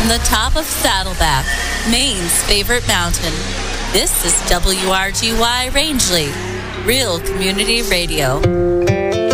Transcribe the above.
the top of Saddleback, Maine's favorite mountain. This is WRGY Rangeley, Real Community Radio.